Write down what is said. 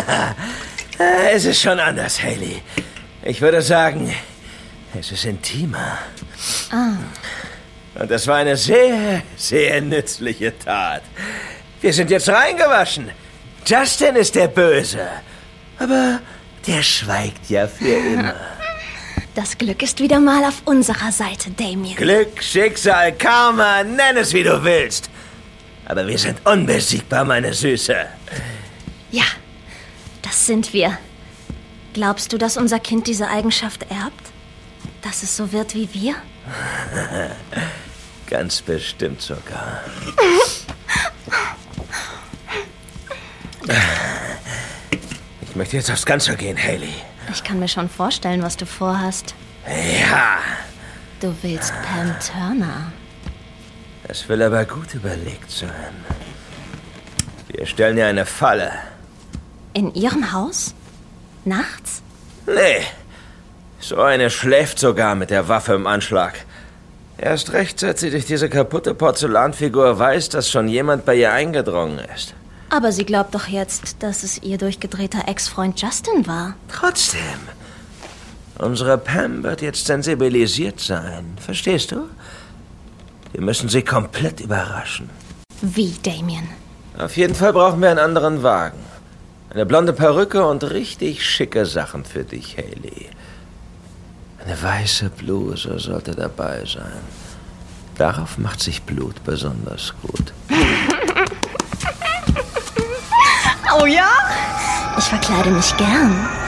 Es ist schon anders, Hayley. Ich würde sagen, es ist intimer. Und das war eine sehr, sehr nützliche Tat. Wir sind jetzt reingewaschen. Justin ist der Böse. Aber der schweigt ja für immer. Das Glück ist wieder mal auf unserer Seite, Damien. Glück, Schicksal, Karma, nenn es wie du willst. Aber wir sind unbesiegbar, meine Süße. Ja, das sind wir. Glaubst du, dass unser Kind diese Eigenschaft erbt? Dass es so wird wie wir? Ganz bestimmt sogar. Ich möchte jetzt aufs Ganze gehen, Hayley. Ich kann mir schon vorstellen, was du vorhast. Ja. Du willst Pam Turner. Es will aber gut überlegt sein. Wir stellen ihr eine Falle. In ihrem Haus? Nachts? Nee. So eine schläft sogar mit der Waffe im Anschlag. Erst recht, seit sie durch diese kaputte Porzellanfigur weiß, dass schon jemand bei ihr eingedrungen ist. Aber sie glaubt doch jetzt, dass es ihr durchgedrehter Ex-Freund Justin war. Trotzdem. Unsere Pam wird jetzt sensibilisiert sein. Verstehst du? Wir müssen sie komplett überraschen. Wie, Damien? Auf jeden Fall brauchen wir einen anderen Wagen. Eine blonde Perücke und richtig schicke Sachen für dich, Hayley. Eine weiße Bluse sollte dabei sein. Darauf macht sich Blut besonders gut. Oh ja? Ich verkleide mich gern.